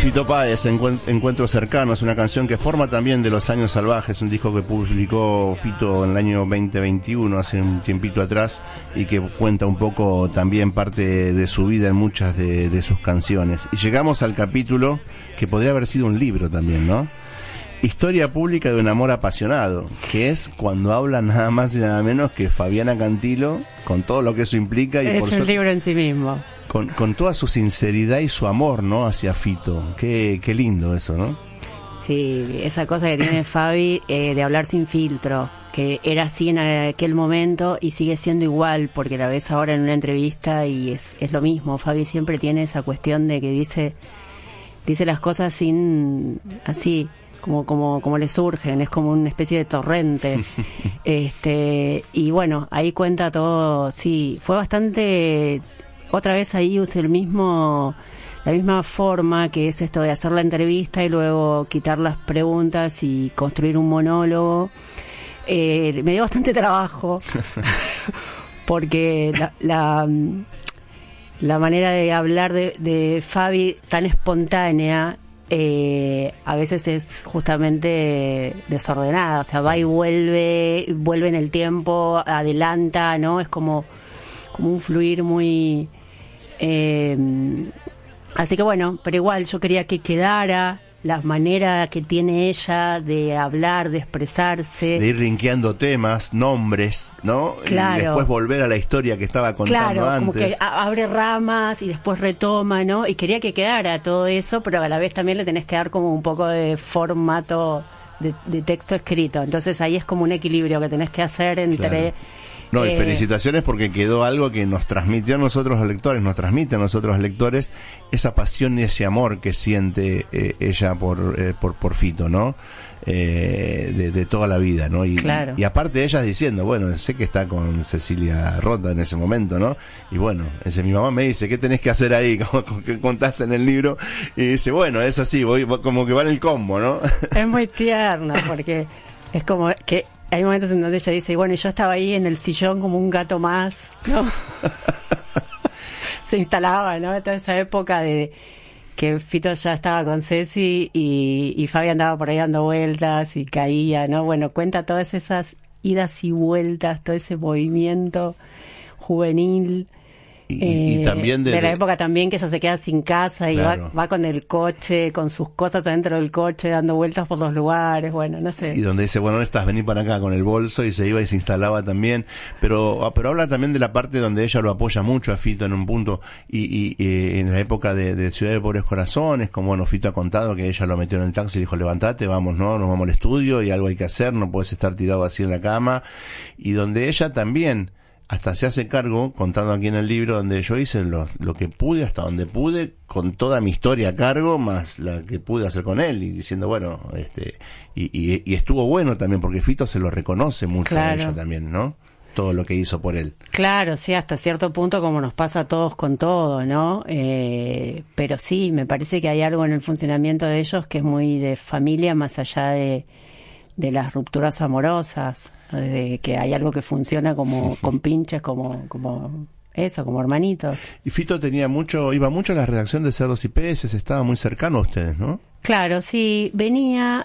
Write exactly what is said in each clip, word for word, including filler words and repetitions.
Fito Páez, Encuent- Encuentros Cercanos, una canción que forma también de Los Años Salvajes, un disco que publicó Fito en el año veinte veintiuno, hace un tiempito atrás, y que cuenta un poco también parte de su vida en muchas de, de sus canciones. Y llegamos al capítulo que podría haber sido un libro también, ¿no? Historia pública de un amor apasionado, que es cuando habla nada más y nada menos que Fabiana Cantilo, con todo lo que eso implica. Y es por un suerte, libro en sí mismo. Con, con toda su sinceridad y su amor, ¿no?, hacia Fito. Qué, qué lindo eso, ¿no? Sí, esa cosa que tiene Fabi eh, de hablar sin filtro, que era así en aquel momento y sigue siendo igual, porque la ves ahora en una entrevista y es, es lo mismo. Fabi siempre tiene esa cuestión de que dice, dice las cosas sin, así, como, como, como le surgen, es como una especie de torrente. este Y bueno, ahí cuenta todo, sí, fue bastante... Otra vez ahí usé el mismo, la misma forma, que es esto de hacer la entrevista y luego quitar las preguntas y construir un monólogo. Eh, me dio bastante trabajo porque la, la, la manera de hablar de, de Fabi tan espontánea eh, a veces es justamente desordenada, o sea, va y vuelve, vuelve en el tiempo, adelanta, ¿no? Es como, como un fluir muy... Eh, así que bueno, pero igual yo quería que quedara la manera que tiene ella de hablar, de expresarse, de ir linkeando temas, nombres, ¿no? Claro. Y después volver a la historia que estaba contando claro, antes. como que a- abre ramas y después retoma, ¿no? Y quería que quedara todo eso, pero a la vez también le tenés que dar como un poco de formato de, de texto escrito. Entonces ahí es como un equilibrio que tenés que hacer entre... Claro. No, y eh, felicitaciones porque quedó algo que nos transmitió a nosotros los lectores, nos transmite a nosotros los lectores esa pasión y ese amor que siente eh, ella por, eh, por por Fito, ¿no? Eh, de, de toda la vida, ¿no? Y, Claro. y, y aparte ellas diciendo, bueno, sé que está con Cecilia Rota en ese momento, ¿no? Y bueno, ese, mi mamá me dice, ¿qué tenés que hacer ahí? Como que contaste en el libro. Y dice, bueno, es así, voy, como que va en el combo, ¿no? Es muy tierna porque es como que hay momentos en donde ella dice, bueno, yo estaba ahí en el sillón como un gato más, ¿no? Se instalaba, ¿no? Toda esa época de que Fito ya estaba con Ceci y, y Fabi andaba por ahí dando vueltas y caía, ¿no? Bueno, cuenta todas esas idas y vueltas, todo ese movimiento juvenil. Y, y Eh, también de, de la de- época también que ella se queda sin casa y Claro. va, va con el coche, con sus cosas adentro del coche, dando vueltas por los lugares, bueno, no sé. y donde dice, bueno, no estás, vení para acá con el bolso, y se iba y se instalaba también, pero ah, pero habla también de la parte donde ella lo apoya mucho a Fito en un punto, y, y, y en la época de, de Ciudad de Pobres Corazones, como bueno, Fito ha contado que ella lo metió en el taxi y dijo, levantate, vamos, no, nos vamos al estudio y algo hay que hacer, no puedes estar tirado así en la cama, y donde ella también hasta se hace cargo, contando aquí en el libro, donde yo hice lo, lo que pude, hasta donde pude, con toda mi historia a cargo, más la que pude hacer con él, y diciendo, bueno, este, y, y, y estuvo bueno también, porque Fito se lo reconoce mucho a Claro. ella también, ¿no? Todo lo que hizo por él. Claro, sí, hasta cierto punto como nos pasa a todos con todo, ¿no? Eh, pero sí, me parece que hay algo en el funcionamiento de ellos que es muy de familia, más allá de, de las rupturas amorosas, de que hay algo que funciona como con pinches, como, como eso, como hermanitos. Y Fito tenía mucho, iba mucho a la redacción de Cerdos y Peces, estaba muy cercano a ustedes, ¿no? Claro, sí, venía,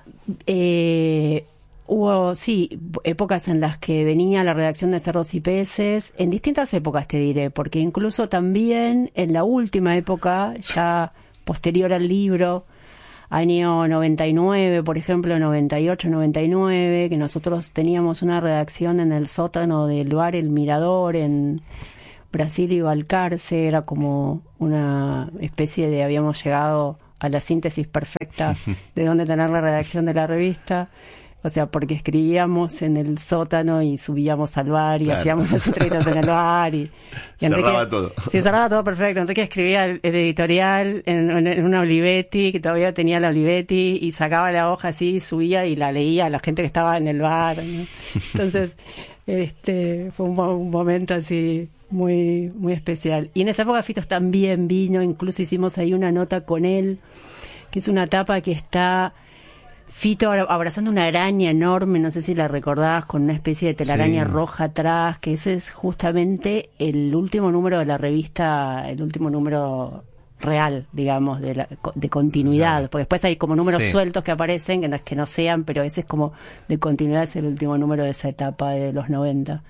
eh, hubo, sí, épocas en las que venía a la redacción de Cerdos y Peces, en distintas épocas te diré, porque incluso también en la última época, ya posterior al libro, año noventa y nueve, por ejemplo, noventa y ocho, noventa y nueve, que nosotros teníamos una redacción en el sótano del bar El Mirador, en Brasil y Balcarce, era como una especie de, habíamos llegado a la síntesis perfecta de dónde tener la redacción de la revista, o sea, porque escribíamos en el sótano y subíamos al bar y Claro. hacíamos las entrevistas en el bar y, y Cerraba todo. sí, cerraba todo perfecto. Enrique escribía el, el editorial en, en, en una Olivetti, que todavía tenía la Olivetti, y sacaba la hoja así, subía y la leía a la gente que estaba en el bar, ¿no? Entonces, este fue un, mo- un momento así muy muy especial. Y en esa época Fito también vino, incluso hicimos ahí una nota con él, que es una tapa que está Fito abrazando una araña enorme, no sé si la recordás, con una especie de telaraña Sí. roja atrás, que ese es justamente el último número de la revista, el último número real, digamos, de, la, de continuidad, claro. Porque después hay como números sí. sueltos que aparecen, que no es que no sean, pero ese es como de continuidad, es el último número de esa etapa de los noventa.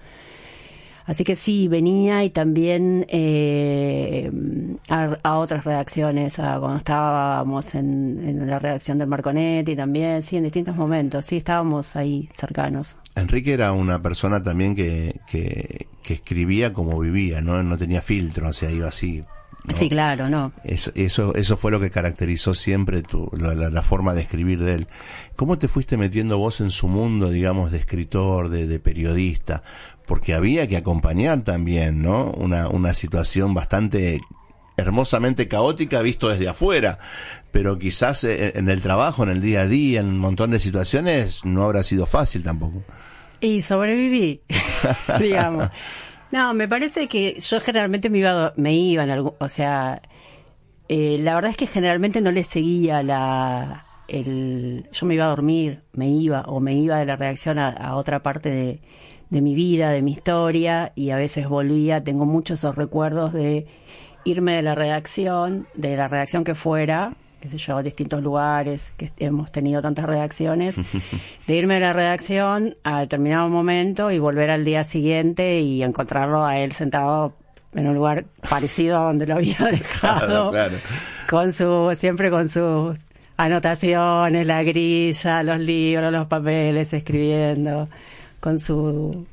Así que sí, venía y también eh, a, a otras redacciones, a cuando estábamos en, en la redacción del Marconetti también, sí, en distintos momentos, sí, estábamos ahí cercanos. Enrique era una persona también que, que, que escribía como vivía, ¿no? No tenía filtro, o sea, iba así. ¿No? Sí, claro, no. Eso, eso, eso fue lo que caracterizó siempre tu, la, la, la forma de escribir de él. ¿Cómo te fuiste metiendo vos en su mundo, digamos, de escritor, de, de periodista? Porque había que acompañar también, ¿no? Una, una situación bastante hermosamente caótica visto desde afuera, pero quizás en el trabajo, en el día a día, en un montón de situaciones, no habrá sido fácil tampoco. Y sobreviví, digamos. No, me parece que yo generalmente me iba, me iba en algún, o sea, eh, la verdad es que generalmente no le seguía la, el, yo me iba a dormir, me iba, o me iba de la redacción a, a otra parte de, de mi vida, de mi historia, y a veces volvía. Tengo muchos esos recuerdos de irme de la redacción, de la redacción que fuera, qué sé yo, a distintos lugares, que hemos tenido tantas redacciones, de irme de la redacción a determinado momento y volver al día siguiente y encontrarlo a él sentado en un lugar parecido a donde lo había dejado, claro, claro. con su, siempre con sus anotaciones, la grilla, los libros, los papeles, escribiendo, con su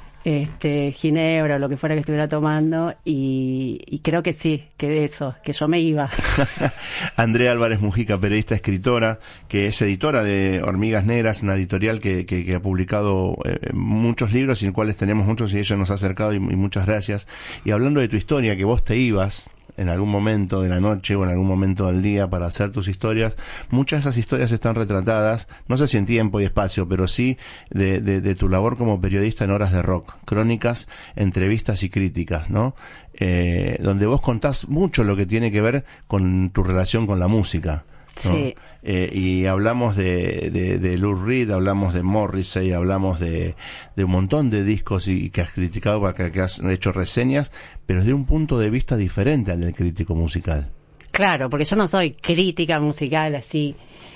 este ginebra o lo que fuera que estuviera tomando, y, y creo que sí, que de eso, que yo me iba. Andrea Álvarez Mujica, periodista, escritora, que es editora de Hormigas Negras, una editorial que, que, que ha publicado eh, muchos libros, y en cuales tenemos muchos, y ella nos ha acercado, y, y muchas gracias. Y hablando de tu historia, que vos te ibas en algún momento de la noche o en algún momento del día para hacer tus historias, muchas de esas historias están retratadas, no sé si en tiempo y espacio, pero sí de, de, de tu labor como periodista en Horas de Rock, crónicas, entrevistas y críticas, ¿no? Eh, donde vos contás mucho lo que tiene que ver con tu relación con la música, ¿no? Sí. Eh, y hablamos de, de, de Lou Reed, hablamos de Morrissey, hablamos de, de un montón de discos y, y que has criticado, que, que has hecho reseñas, pero desde un punto de vista diferente al del crítico musical. Claro, porque yo no soy crítica musical así.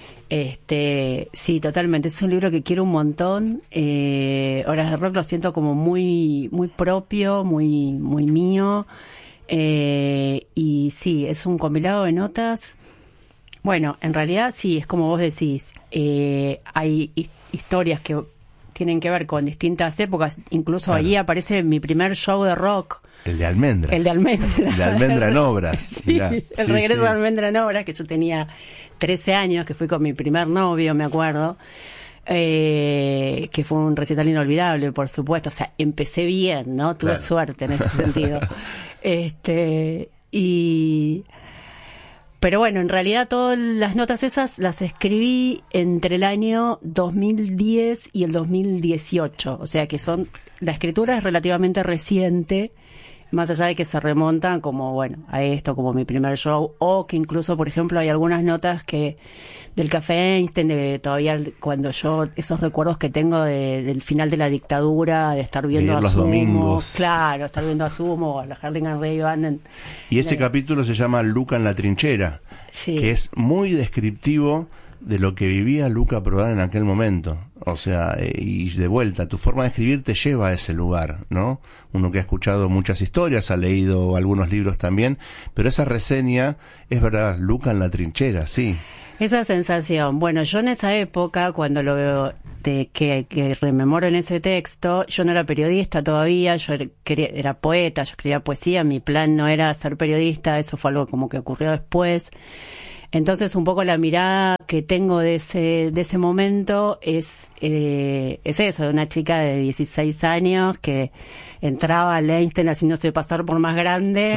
Este, sí, totalmente. Es un libro que quiero un montón. Eh, Horas de Rock lo siento como muy, muy propio, muy, muy mío. Eh, y sí, es un compilado de notas. Bueno, en realidad sí, es como vos decís, eh, hay hi- historias que tienen que ver con distintas épocas, incluso claro. Allí aparece mi primer show de rock. El de Almendra. El de Almendra. El de Almendra en Obras. Sí, Mirá. el sí, regreso sí. de Almendra en Obras, que yo tenía trece años, que fui con mi primer novio, me acuerdo, eh, que fue un recital inolvidable, por supuesto. O sea, empecé bien, ¿no? Tuve claro. suerte en ese sentido. este y... Pero bueno, en realidad todas las notas esas las escribí entre el año dos mil diez y el dos mil dieciocho. O sea que son, la escritura es relativamente reciente, más allá de que se remontan como, bueno, a esto, como mi primer show, o que incluso, por ejemplo, hay algunas notas que del Café Einstein, de todavía cuando yo, esos recuerdos que tengo de, del final de la dictadura, de estar viendo a los Sumo, domingos. Claro, estar viendo a Sumo, a la Harlingen Ray Band. En, y ese en, capítulo se llama Luca en la trinchera, sí. que es muy descriptivo de lo que vivía Luca Prodan en aquel momento. O sea, eh, y de vuelta, tu forma de escribir te lleva a ese lugar, ¿no? Uno que ha escuchado muchas historias, ha leído algunos libros también, pero esa reseña es verdad, Luca en la trinchera, sí. Esa sensación. Bueno, yo en esa época, cuando lo veo, de, que, que rememoro en ese texto, yo no era periodista todavía, yo era, quería, era poeta, yo escribía poesía, mi plan no era ser periodista, eso fue algo como que ocurrió después. Entonces, un poco la mirada que tengo de ese de ese momento es eh, es eso, de una chica de dieciséis años que entraba al Einstein haciéndose pasar por más grande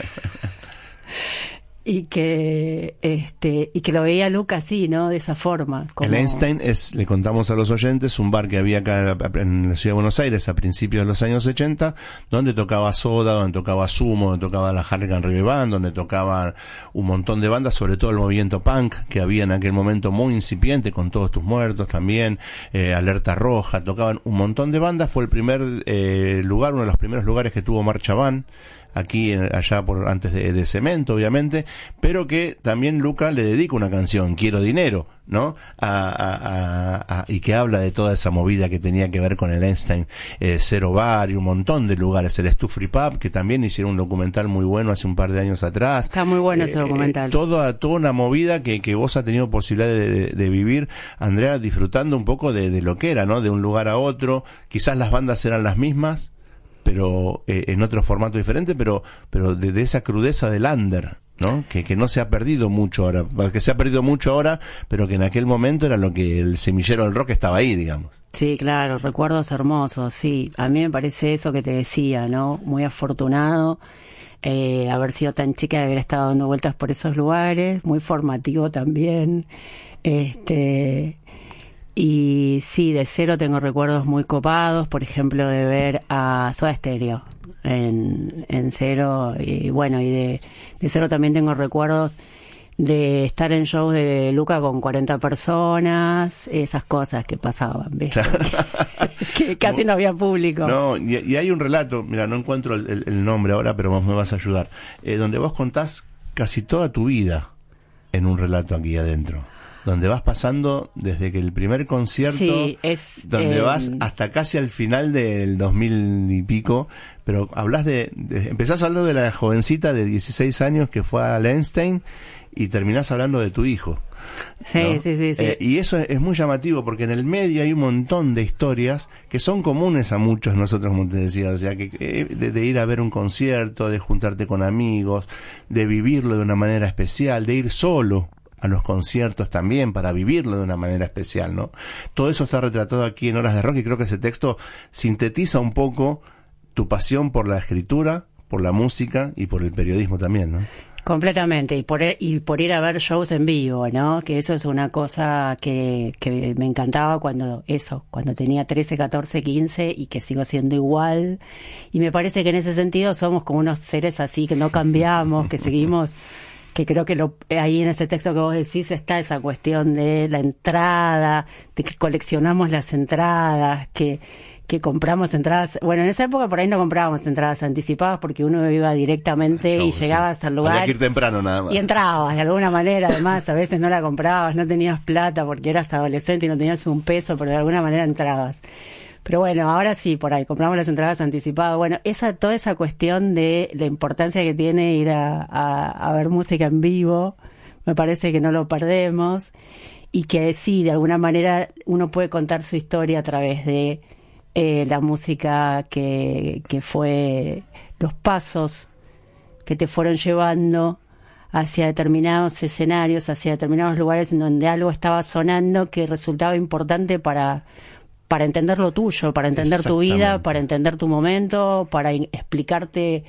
y que este y que lo veía Luca así, ¿no? De esa forma. Como... El Einstein es, le contamos a los oyentes, un bar que había acá en la ciudad de Buenos Aires a principios de los años ochenta, donde tocaba Soda, donde tocaba Sumo, donde tocaba la Harlingen Ray Band, donde tocaban un montón de bandas, sobre todo el movimiento punk que había en aquel momento muy incipiente, con Todos tus muertos también, eh, Alerta Roja, tocaban un montón de bandas. Fue el primer eh, lugar, uno de los primeros lugares que tuvo Marcha Van aquí en, allá por antes de, de Cemento, obviamente, pero que también Luca le dedica una canción, Quiero Dinero, ¿no? A, a, a, a, y que habla de toda esa movida que tenía que ver con el Einstein, eh, Cero Bar y un montón de lugares, el Stu Free Pub, que también hicieron un documental muy bueno hace un par de años atrás. Está muy bueno eh, ese documental. Eh, toda, toda una movida que, que vos has tenido posibilidad de, de, de vivir, Andrea, disfrutando un poco de, de lo que era, ¿no? De un lugar a otro, quizás las bandas eran las mismas, pero eh, en otro formato diferente, pero, pero de, de esa crudeza del under, ¿no? Que, que no se ha perdido mucho ahora, que se ha perdido mucho ahora, pero que en aquel momento era lo que el semillero del rock estaba ahí, digamos. Sí, claro, recuerdos hermosos, sí. A mí me parece eso que te decía, ¿no? Muy afortunado eh, haber sido tan chica, de haber estado dando vueltas por esos lugares, muy formativo también. Este, y sí, de Cero tengo recuerdos muy copados, por ejemplo, de ver a Soda Stereo en, en Cero, y bueno, y de, de Cero también tengo recuerdos de estar en shows de Luca con cuarenta personas, esas cosas que pasaban, ¿ves? Que casi no, no había público. No, y, y hay un relato, mira, no encuentro el, el, el nombre ahora, pero vos me vas a ayudar, eh, donde vos contás casi toda tu vida en un relato aquí adentro, donde vas pasando desde que el primer concierto, sí, es, donde eh, vas hasta casi al final del dos mil y pico, pero hablas de, de, empezás hablando de la jovencita de dieciséis años que fue a Einstein y terminás hablando de tu hijo. Sí, ¿no? sí, sí, sí. Eh, y eso es, es muy llamativo porque en el medio hay un montón de historias que son comunes a muchos nosotros, como te decía, o sea, que eh, de, de ir a ver un concierto, de juntarte con amigos, de vivirlo de una manera especial, de ir solo a los conciertos también para vivirlo de una manera especial, ¿no? Todo eso está retratado aquí en Horas de Rock y creo que ese texto sintetiza un poco tu pasión por la escritura, por la música y por el periodismo también, ¿no? Completamente, y por, y por ir a ver shows en vivo, ¿no? Que eso es una cosa que, que me encantaba cuando, eso, cuando tenía trece, catorce, quince y que sigo siendo igual. Y me parece que en ese sentido somos como unos seres así, que no cambiamos, que seguimos, que creo que lo, ahí en ese texto que vos decís está esa cuestión de la entrada, de que coleccionamos las entradas, que... que compramos entradas, bueno, en esa época por ahí no comprábamos entradas anticipadas porque uno iba directamente Show, y llegabas sí. al lugar. Había que ir temprano nada más. Y entrabas de alguna manera, además a veces no la comprabas, no tenías plata porque eras adolescente y no tenías un peso, pero de alguna manera entrabas. Pero bueno, ahora sí, por ahí compramos las entradas anticipadas. Bueno, esa toda esa cuestión de la importancia que tiene ir a, a, a ver música en vivo, me parece que no lo perdemos y que sí, de alguna manera uno puede contar su historia a través de Eh, la música que, que fue los pasos que te fueron llevando hacia determinados escenarios, hacia determinados lugares en donde algo estaba sonando que resultaba importante para, para entender lo tuyo, para entender tu vida, para entender tu momento, para in- explicarte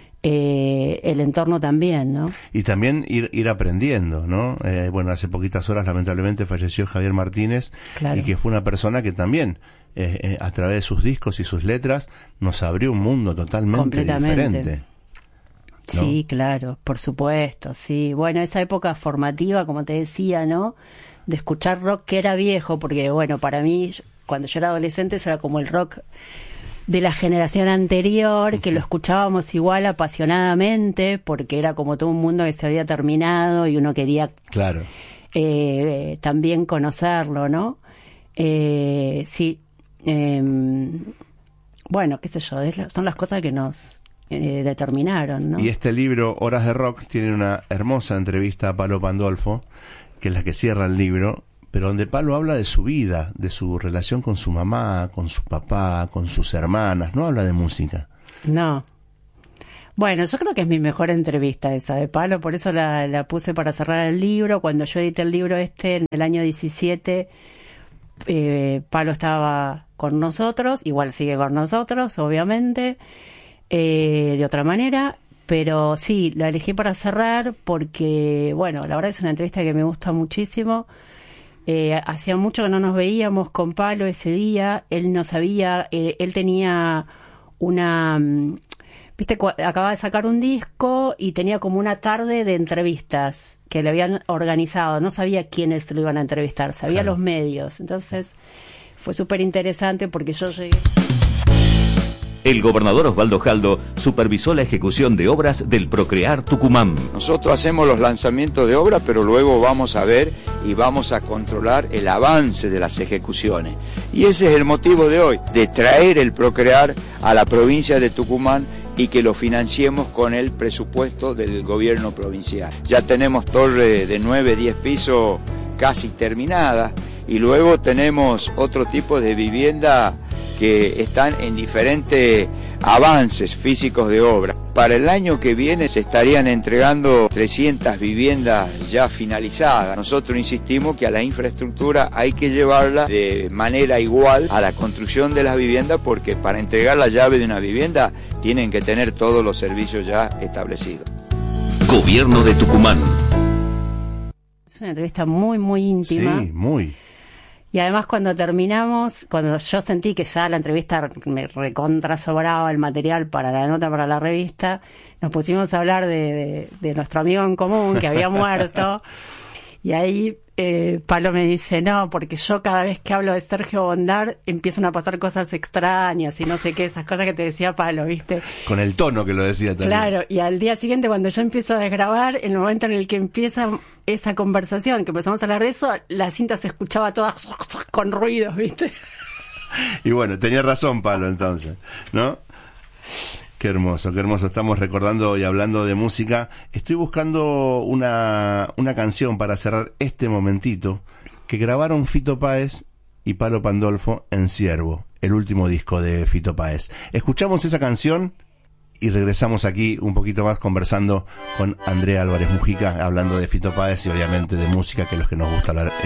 eh, el entorno también, ¿no? Y también ir, ir aprendiendo, ¿no? Eh, bueno, hace poquitas horas lamentablemente falleció Javier Martínez, claro. Y que fue una persona que también Eh, eh, a través de sus discos y sus letras nos abrió un mundo totalmente diferente, ¿no? Sí, claro, por supuesto, sí. Bueno, esa época formativa, como te decía, ¿no? De escuchar rock que era viejo, porque bueno, para mí, cuando yo era adolescente, eso era como el rock de la generación anterior, que lo escuchábamos igual apasionadamente, porque era como todo un mundo que se había terminado y uno quería claro. eh, también conocerlo, ¿no? Eh, sí. Eh, bueno, qué sé yo, es la, son las cosas que nos eh, determinaron, ¿no? Y este libro, Horas de Rock, tiene una hermosa entrevista a Palo Pandolfo, que es la que cierra el libro, pero donde Palo habla de su vida, de su relación con su mamá, con su papá, con sus hermanas, no habla de música. No. Bueno, yo creo que es mi mejor entrevista esa de Palo, por eso la, la puse para cerrar el libro. Cuando yo edité el libro este, en el año diecisiete, eh, Palo estaba con nosotros, igual sigue con nosotros, obviamente, eh, de otra manera, pero sí, la elegí para cerrar porque, bueno, la verdad es una entrevista que me gusta muchísimo. Eh, hacía mucho que no nos veíamos con Palo ese día, él no sabía, eh, él tenía una... Viste, acababa de sacar un disco y tenía como una tarde de entrevistas que le habían organizado. No sabía quiénes lo iban a entrevistar, sabía claro. los medios. Entonces fue súper interesante porque yo llegué... El gobernador Osvaldo Jaldo supervisó la ejecución de obras del Procrear Tucumán. Nosotros hacemos los lanzamientos de obras, pero luego vamos a ver y vamos a controlar el avance de las ejecuciones. Y ese es el motivo de hoy, de traer el Procrear a la provincia de Tucumán y que lo financiemos con el presupuesto del gobierno provincial. Ya tenemos torre de nueve, diez pisos casi terminada y luego tenemos otro tipo de vivienda que están en diferentes avances físicos de obra. Para el año que viene se estarían entregando trescientas viviendas ya finalizadas. Nosotros insistimos que a la infraestructura hay que llevarla de manera igual a la construcción de las viviendas, porque para entregar la llave de una vivienda tienen que tener todos los servicios ya establecidos. Gobierno de Tucumán. Es una entrevista muy, muy íntima. Sí, muy. Y además cuando terminamos, cuando yo sentí que ya la entrevista me recontra sobraba el material para la nota para la revista, nos pusimos a hablar de, de, de nuestro amigo en común que había muerto. Y ahí eh, Palo me dice, no, porque yo cada vez que hablo de Sergio Bondar empiezan a pasar cosas extrañas y no sé qué, esas cosas que te decía Palo, ¿viste? Con el tono que lo decía también. Claro, y al día siguiente cuando yo empiezo a desgrabar, en el momento en el que empieza esa conversación, que empezamos a hablar de eso, la cinta se escuchaba toda con ruidos, ¿viste? Y bueno, tenía razón Palo entonces, ¿no? Qué hermoso, qué hermoso. Estamos recordando y hablando de música. Estoy buscando una, una canción para cerrar este momentito que grabaron Fito Páez y Palo Pandolfo en Ciervo, el último disco de Fito Páez. Escuchamos esa canción y regresamos aquí un poquito más conversando con Andrea Álvarez Mujica, hablando de Fito Páez y obviamente de música, que es lo que nos gusta hablar.